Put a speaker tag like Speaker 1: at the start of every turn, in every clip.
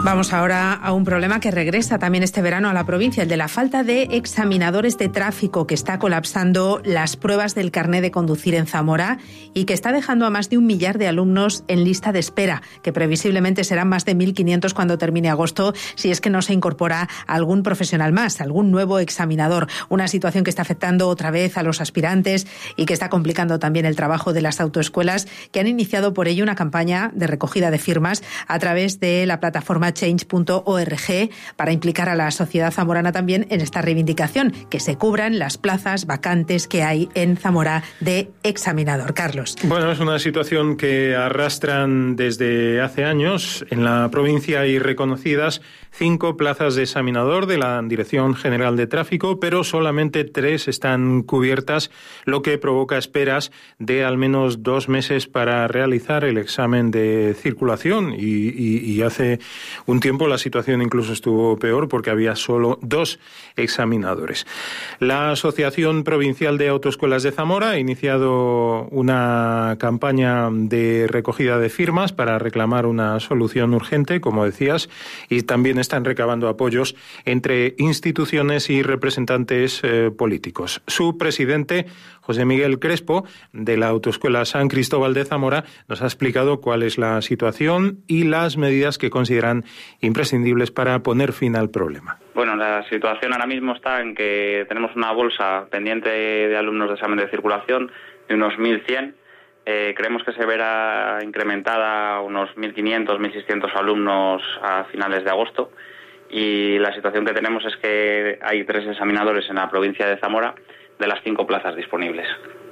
Speaker 1: Vamos ahora a un problema que regresa también este verano a la provincia, el de la falta de examinadores de tráfico, que está colapsando las pruebas del carné de conducir en Zamora y que está dejando a más de 1 millar de alumnos en lista de espera, que previsiblemente serán más de 1.500 cuando termine agosto, si es que no se incorpora algún profesional más, algún nuevo examinador. Una situación que está afectando otra vez a los aspirantes y que está complicando también el trabajo de las autoescuelas, que han iniciado por ello una campaña de recogida de firmas a través de la plataforma change.org para implicar a la sociedad zamorana también en esta reivindicación, que se cubran las plazas vacantes que hay en Zamora de examinador. Carlos.
Speaker 2: Bueno, es una situación que arrastran desde hace años. En la provincia hay reconocidas 5 plazas de examinador de la Dirección General de Tráfico, pero solamente 3 están cubiertas, lo que provoca esperas de al menos 2 meses para realizar el examen de circulación. Y hace un tiempo la situación incluso estuvo peor porque había solo 2 examinadores. La Asociación Provincial de Autoescuelas de Zamora ha iniciado una campaña de recogida de firmas para reclamar una solución urgente, como decías, y también están recabando apoyos entre instituciones y representantes políticos. Su presidente, José Miguel Crespo, de la Autoescuela San Cristóbal de Zamora, nos ha explicado cuál es la situación y las medidas que consideran imprescindibles para poner fin al problema.
Speaker 3: Bueno, la situación ahora mismo está en que tenemos una bolsa pendiente de alumnos de examen de circulación de unos 1.100. Creemos que se verá incrementada a unos 1.500, 1.600 alumnos a finales de agosto. Y la situación que tenemos es que hay 3 examinadores en la provincia de Zamora de las 5 plazas disponibles.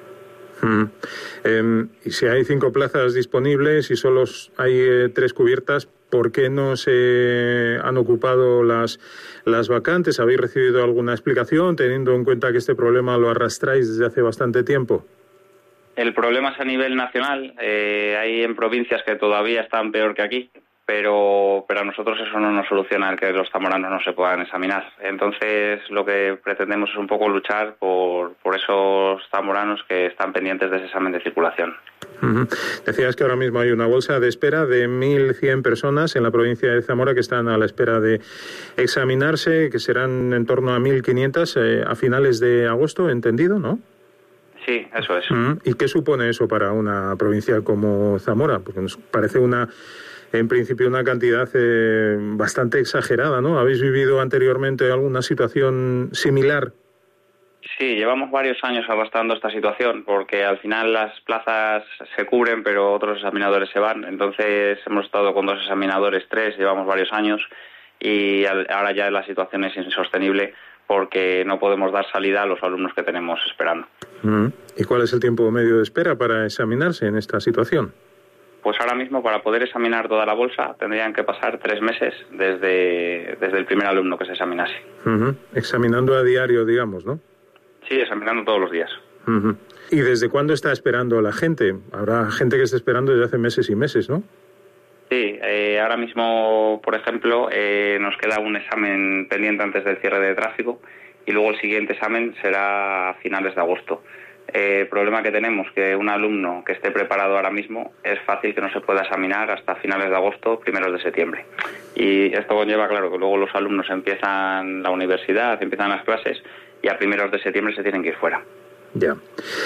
Speaker 2: Y si hay 5 plazas disponibles y solo hay 3 cubiertas, ¿por qué no se han ocupado las vacantes? ¿Habéis recibido alguna explicación, teniendo en cuenta que este problema lo arrastráis desde hace bastante tiempo?
Speaker 3: El problema es a nivel nacional. Hay en provincias que todavía están peor que aquí, pero a nosotros eso no nos soluciona el que los zamoranos no se puedan examinar. Entonces lo que pretendemos es un poco luchar por esos zamoranos que están pendientes de ese examen de circulación.
Speaker 2: Decías que ahora mismo hay una bolsa de espera de 1.100 personas en la provincia de Zamora que están a la espera de examinarse, que serán en torno a 1.500 a finales de agosto, ¿entendido, no?
Speaker 3: Sí, eso es.
Speaker 2: ¿Y qué supone eso para una provincia como Zamora? Porque nos parece en principio una cantidad bastante exagerada, ¿no? ¿Habéis vivido anteriormente alguna situación similar?
Speaker 3: Sí, llevamos varios años arrastrando esta situación porque al final las plazas se cubren pero otros examinadores se van. Entonces hemos estado con 2 examinadores, 3, llevamos varios años y ahora ya la situación es insostenible porque no podemos dar salida a los alumnos que tenemos esperando.
Speaker 2: ¿Y cuál es el tiempo medio de espera para examinarse en esta situación?
Speaker 3: Pues ahora mismo para poder examinar toda la bolsa tendrían que pasar 3 meses desde el primer alumno que se examinase.
Speaker 2: Examinando a diario, digamos, ¿no?
Speaker 3: Sí, examinando todos los días.
Speaker 2: ¿Y desde cuándo está esperando la gente? Habrá gente que está esperando desde hace meses y meses, ¿no?
Speaker 3: Sí, ahora mismo, por ejemplo, nos queda un examen pendiente antes del cierre de tráfico y luego el siguiente examen será a finales de agosto. El problema que tenemos que un alumno que esté preparado ahora mismo es fácil que no se pueda examinar hasta finales de agosto, primeros de septiembre. Y esto conlleva, claro, que luego los alumnos empiezan la universidad, empiezan las clases y a primeros de septiembre se tienen que ir fuera.
Speaker 2: Ya.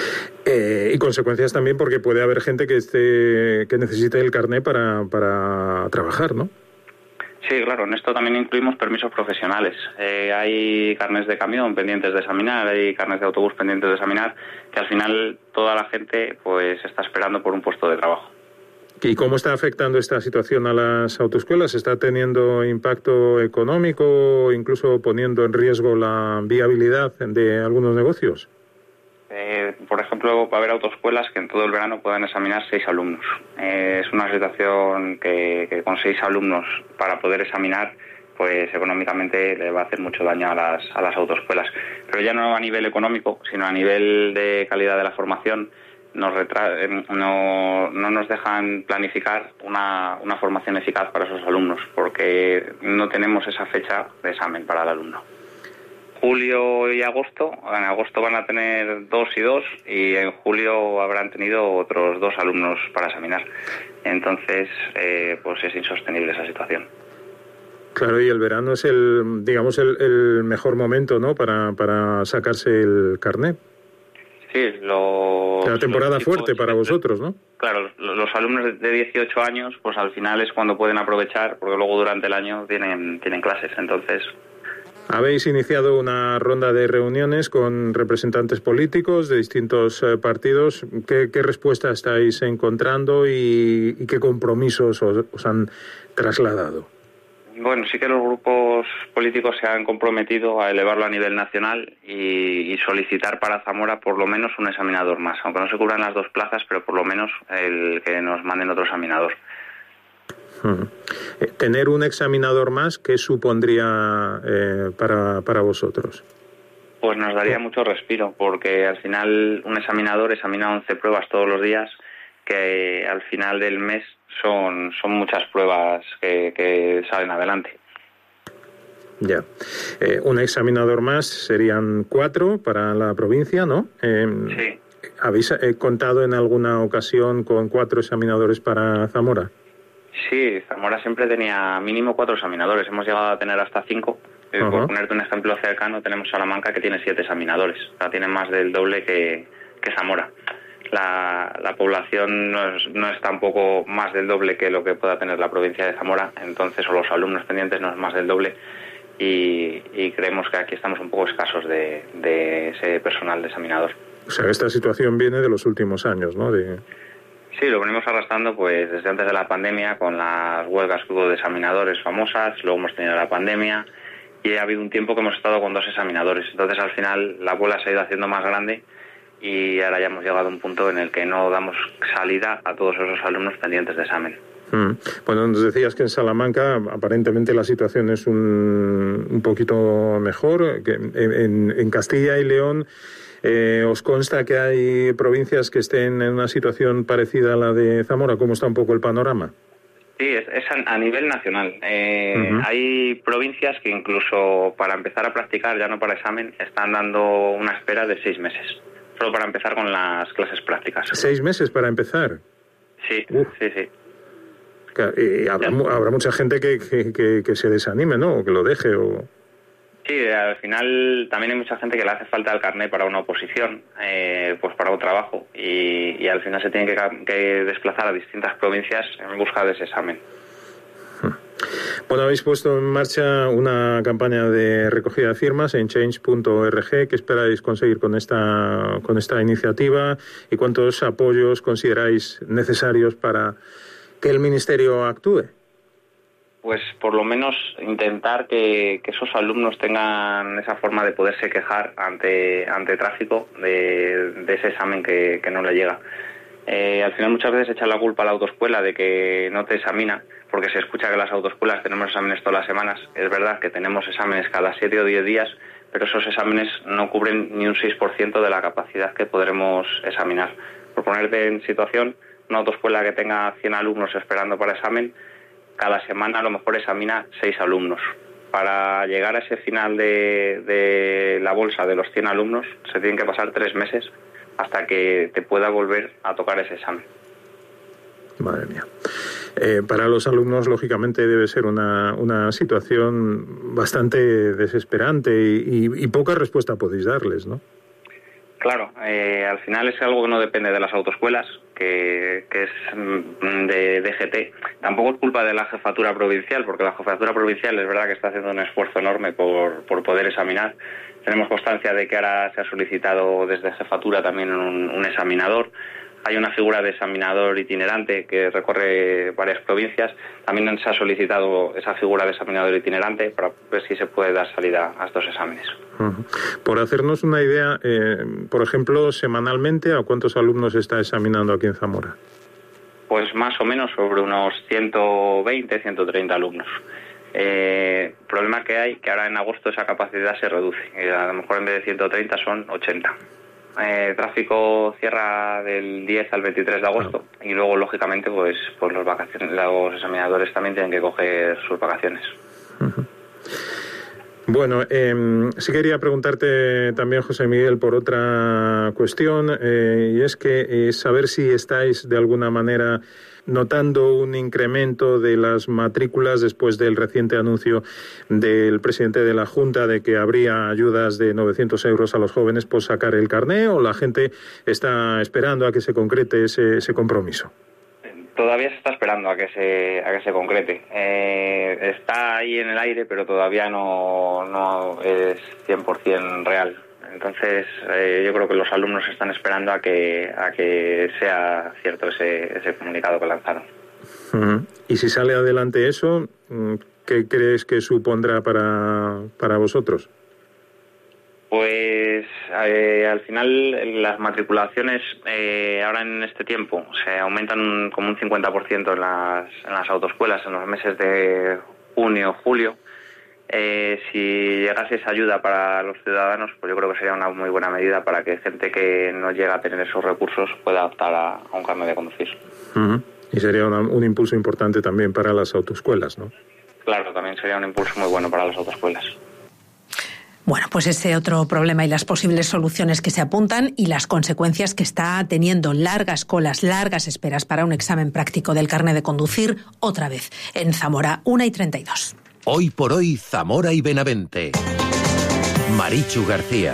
Speaker 2: Y consecuencias también porque puede haber gente que necesite el carné para trabajar, ¿no?
Speaker 3: Sí, claro, en esto también incluimos permisos profesionales. Hay carnés de camión pendientes de examinar, hay carnés de autobús pendientes de examinar, que al final toda la gente pues está esperando por un puesto de trabajo.
Speaker 2: ¿Y cómo está afectando esta situación a las autoescuelas? ¿Está teniendo impacto económico, incluso poniendo en riesgo la viabilidad de algunos negocios?
Speaker 3: Por ejemplo, va a haber autoescuelas que en todo el verano puedan examinar 6 alumnos. Es una situación que con 6 alumnos para poder examinar, pues económicamente le va a hacer mucho daño a las autoescuelas. Pero ya no a nivel económico, sino a nivel de calidad de la formación, no nos dejan planificar una formación eficaz para esos alumnos, porque no tenemos esa fecha de examen para el alumno. Julio y agosto, en agosto van a tener 2 y 2 y en julio habrán tenido otros 2 alumnos para examinar. Entonces, pues es insostenible esa situación.
Speaker 2: Claro, y el verano es el mejor momento, ¿no? Para sacarse el carnet.
Speaker 3: Sí,
Speaker 2: la temporada fuerte para vosotros, ¿no?
Speaker 3: Claro, los alumnos de 18 años, pues al final es cuando pueden aprovechar, porque luego durante el año tienen clases, entonces...
Speaker 2: Habéis iniciado una ronda de reuniones con representantes políticos de distintos partidos. ¿Qué respuesta estáis encontrando y qué compromisos os han trasladado?
Speaker 3: Bueno, sí que los grupos políticos se han comprometido a elevarlo a nivel nacional y solicitar para Zamora por lo menos un examinador más, aunque no se cubran las 2 plazas, pero por lo menos el que nos manden otro examinador.
Speaker 2: Tener un examinador más, ¿qué supondría para vosotros?
Speaker 3: Pues nos daría mucho respiro, porque al final un examinador examina 11 pruebas todos los días, que al final del mes son muchas pruebas que salen adelante.
Speaker 2: Ya. Un examinador más serían 4 para la provincia, ¿no?
Speaker 3: Sí.
Speaker 2: ¿Habéis contado en alguna ocasión con 4 examinadores para Zamora?
Speaker 3: Sí, Zamora siempre tenía mínimo 4 examinadores. Hemos llegado a tener hasta 5. Por ponerte un ejemplo cercano, tenemos Salamanca, que tiene 7 examinadores. O sea, tiene más del doble que Zamora. La población no es tampoco más del doble que lo que pueda tener la provincia de Zamora, entonces, o los alumnos pendientes no es más del doble, y creemos que aquí estamos un poco escasos de ese personal de examinador.
Speaker 2: O sea, esta situación viene de los últimos años, ¿no?
Speaker 3: Sí, lo venimos arrastrando pues desde antes de la pandemia, con las huelgas que hubo de examinadores famosas, luego hemos tenido la pandemia y ha habido un tiempo que hemos estado con 2 examinadores. Entonces, al final, la bola se ha ido haciendo más grande y ahora ya hemos llegado a un punto en el que no damos salida a todos esos alumnos pendientes de examen.
Speaker 2: Bueno, nos decías que en Salamanca aparentemente la situación es un poquito mejor, que en Castilla y León ¿os consta que hay provincias que estén en una situación parecida a la de Zamora? ¿Cómo está un poco el panorama?
Speaker 3: Sí, es a nivel nacional. Hay provincias que incluso para empezar a practicar, ya no para examen, están dando una espera de 6 meses. Solo para empezar con las clases prácticas.
Speaker 2: 6 meses para empezar.
Speaker 3: Sí, sí.
Speaker 2: Y habrá mucha gente que se desanime, ¿no? O que lo deje.
Speaker 3: Sí, al final también hay mucha gente que le hace falta el carnet para una oposición, pues para un trabajo, y al final se tiene que desplazar a distintas provincias en busca de ese examen.
Speaker 2: Bueno, habéis puesto en marcha una campaña de recogida de firmas en change.org. ¿Qué esperáis conseguir con esta iniciativa y cuántos apoyos consideráis necesarios para que el Ministerio actúe?
Speaker 3: Pues por lo menos intentar que esos alumnos tengan esa forma de poderse quejar ante tráfico de ese examen que no le llega. Al final muchas veces echan la culpa a la autoescuela de que no te examina, porque se escucha que las autoescuelas tenemos exámenes todas las semanas. Es verdad que tenemos exámenes cada 7 o 10 días, pero esos exámenes no cubren ni un 6% de la capacidad que podremos examinar. Por ponerte en situación, una autoescuela que tenga 100 alumnos esperando para examen, cada semana a lo mejor examina 6 alumnos. Para llegar a ese final de la bolsa de los 100 alumnos se tienen que pasar 3 meses hasta que te pueda volver a tocar ese examen.
Speaker 2: Madre mía. Para los alumnos, lógicamente, debe ser una situación bastante desesperante y poca respuesta podéis darles, ¿no?
Speaker 3: Claro, al final es algo que no depende de las autoescuelas, que es de DGT. Tampoco es culpa de la jefatura provincial, porque la jefatura provincial es verdad que está haciendo un esfuerzo enorme por poder examinar. Tenemos constancia de que ahora se ha solicitado desde jefatura también un examinador. Hay una figura de examinador itinerante que recorre varias provincias. También se ha solicitado esa figura de examinador itinerante para ver si se puede dar salida a estos exámenes.
Speaker 2: Por hacernos una idea, por ejemplo, semanalmente, ¿a cuántos alumnos está examinando aquí en Zamora?
Speaker 3: Pues más o menos sobre unos 120, 130 alumnos. Problema que hay, que ahora en agosto esa capacidad se reduce. A lo mejor en vez de 130 son 80. Tráfico cierra del 10 al 23 de agosto y luego, lógicamente, pues los examinadores también tienen que coger sus vacaciones.
Speaker 2: Bueno, sí quería preguntarte también, José Miguel, por otra cuestión, y es que saber si estáis de alguna manera notando un incremento de las matrículas después del reciente anuncio del presidente de la Junta de que habría ayudas de 900 euros a los jóvenes por sacar el carné, o la gente está esperando a que se concrete ese compromiso?
Speaker 3: Todavía se está esperando a que se concrete. Está ahí en el aire, pero todavía no es 100% real. Entonces, yo creo que los alumnos están esperando a que sea cierto ese comunicado que lanzaron.
Speaker 2: Uh-huh. Y si sale adelante eso, ¿qué crees que supondrá para vosotros?
Speaker 3: Pues al final las matriculaciones ahora en este tiempo se aumentan como un 50% en las autoescuelas en los meses de junio, julio. Si llegase esa ayuda para los ciudadanos, pues yo creo que sería una muy buena medida para que gente que no llega a tener esos recursos pueda optar a un carnet de conducir.
Speaker 2: Uh-huh. Y sería un impulso importante también para las autoescuelas, ¿no?
Speaker 3: Claro, también sería un impulso muy bueno para las autoescuelas.
Speaker 1: Bueno, pues ese otro problema y las posibles soluciones que se apuntan y las consecuencias que está teniendo largas colas, largas esperas para un examen práctico del carnet de conducir, otra vez en Zamora, 1:32.
Speaker 4: Hoy por hoy, Zamora y Benavente. Marichu García.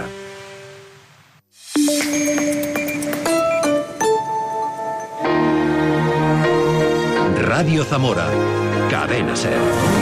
Speaker 4: Radio Zamora. Cadena SER.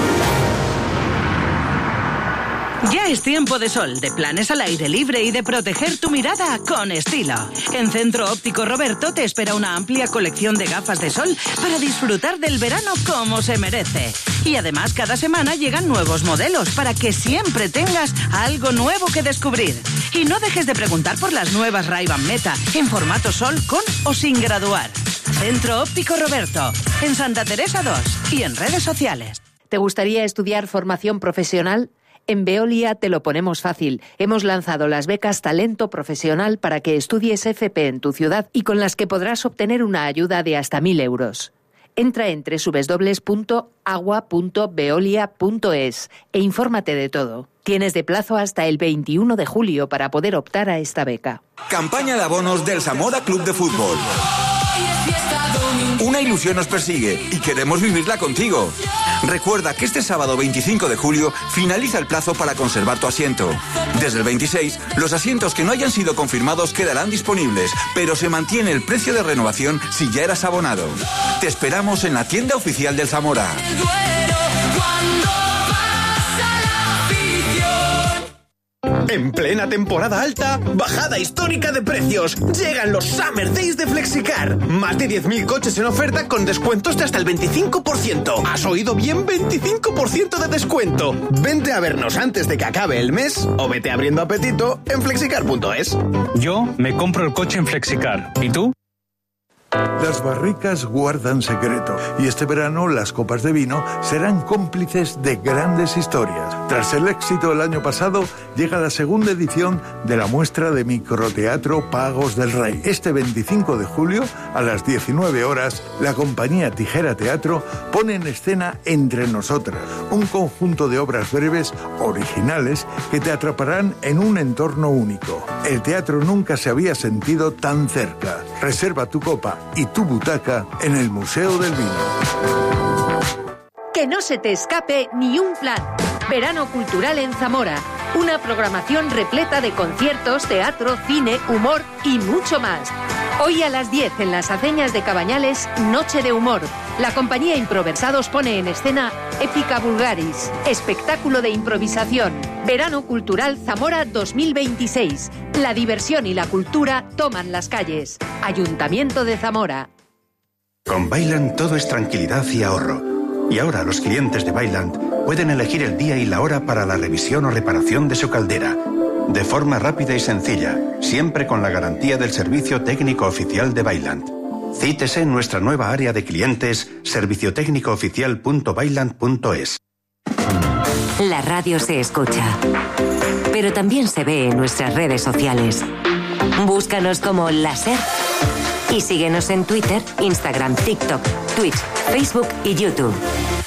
Speaker 5: Ya es tiempo de sol, de planes al aire libre y de proteger tu mirada con estilo. En Centro Óptico Roberto te espera una amplia colección de gafas de sol para disfrutar del verano como se merece. Y además cada semana llegan nuevos modelos para que siempre tengas algo nuevo que descubrir. Y no dejes de preguntar por las nuevas Ray-Ban Meta en formato sol con o sin graduar. Centro Óptico Roberto, en Santa Teresa 2 y en redes sociales.
Speaker 6: ¿Te gustaría estudiar formación profesional? En Veolia te lo ponemos fácil. Hemos lanzado las becas Talento Profesional para que estudies FP en tu ciudad y con las que podrás obtener una ayuda de hasta 1.000 euros. Entra en www.agua.veolia.es e infórmate de todo. Tienes de plazo hasta el 21 de julio para poder optar a esta beca.
Speaker 7: Campaña de abonos del Zamora Club de Fútbol. Una ilusión nos persigue y queremos vivirla contigo. Recuerda que este sábado 25 de julio finaliza el plazo para conservar tu asiento. Desde el 26, los asientos que no hayan sido confirmados quedarán disponibles, pero se mantiene el precio de renovación si ya eras abonado. Te esperamos en la tienda oficial del Zamora.
Speaker 8: En plena temporada alta, bajada histórica de precios. Llegan los Summer Days de Flexicar. Más de 10.000 coches en oferta con descuentos de hasta el 25%. ¿Has oído bien? 25% de descuento. Vente a vernos antes de que acabe el mes o vete abriendo apetito en flexicar.es.
Speaker 9: Yo me compro el coche en Flexicar. ¿Y tú?
Speaker 10: Las barricas guardan secreto y este verano las copas de vino serán cómplices de grandes historias. Tras el éxito del año pasado, llega la segunda edición de la muestra de microteatro Pagos del Rey. Este 25 de julio, a las 19 horas, la compañía Tijera Teatro pone en escena Entre Nosotras, un conjunto de obras breves, originales, que te atraparán en un entorno único. El teatro nunca se había sentido tan cerca. Reserva tu copa y tu butaca en el Museo del Vino.
Speaker 6: Que no se te escape ni un plan. Verano Cultural en Zamora. Una programación repleta de conciertos, teatro, cine, humor y mucho más. Hoy a las 10 en las Aceñas de Cabañales, Noche de Humor. La compañía Improversados pone en escena Épica Vulgaris, espectáculo de improvisación. Verano Cultural Zamora 2026. La diversión y la cultura toman las calles. Ayuntamiento de Zamora.
Speaker 11: Con Vaillant todo es tranquilidad y ahorro. Y ahora los clientes de Vaillant pueden elegir el día y la hora para la revisión o reparación de su caldera. De forma rápida y sencilla, siempre con la garantía del servicio técnico oficial de Vaillant. Cítese en nuestra nueva área de clientes, serviciotecnicooficial.vaillant.es.
Speaker 12: La radio se escucha, pero también se ve en nuestras redes sociales. Búscanos como La SER y síguenos en Twitter, Instagram, TikTok, Twitch, Facebook y YouTube.